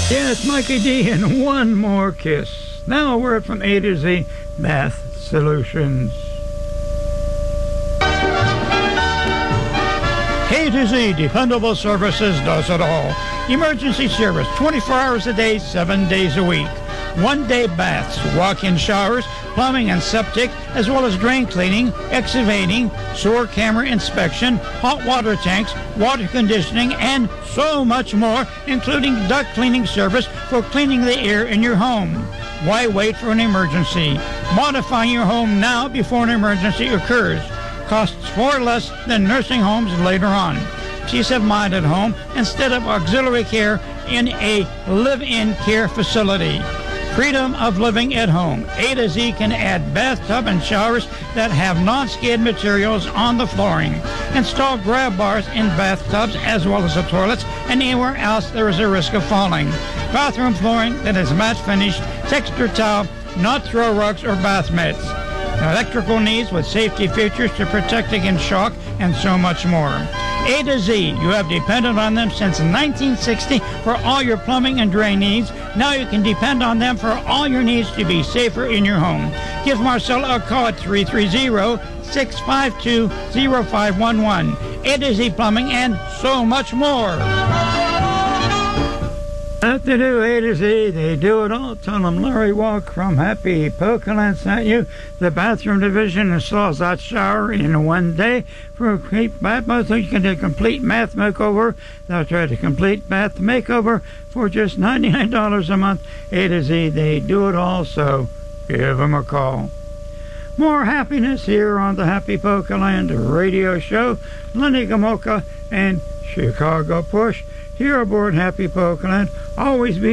Yeah, it's Mikey D and one more kiss. Now a word from A to Z Bath Solutions. A to Z Dependable Services does it all. Emergency service 24 hours a day, 7 days a week. One-day baths, walk-in showers, plumbing and septic, as well as drain cleaning, excavating, sewer camera inspection, hot water tanks, water conditioning, and so much more, including duct cleaning service for cleaning the air in your home. Why wait for an emergency? Modify your home now before an emergency occurs. Costs far less than nursing homes later on. Peace of mind at home instead of auxiliary care in a live-in care facility. Freedom of living at home. A to Z can add bathtub and showers that have non-skid materials on the flooring. Install grab bars in bathtubs as well as the toilets and anywhere else there is a risk of falling. Bathroom flooring that is matte finish, textured tile, not throw rugs or bath mitts. Electrical needs with safety features to protect against shock and so much more. A to Z, you have depended on them since 1960 for all your plumbing and drain needs. Now you can depend on them for all your needs to be safer in your home. Give Marcel a call at 330-652-0511. A to Z Plumbing and so much more. What to do, A to Z, they do it all. Tell them Larry Walk from Happy Pokeland sent you. The bathroom division installs that shower in one day for a complete bath. So you can do a complete bath makeover. They'll try to complete bath makeover for just $99 a month. A to Z, they do it all, so give them a call. More happiness here on the Happy Pokeland radio show. Lenny Gomulka and Chicago Push. Here aboard Happy Pokeland, always be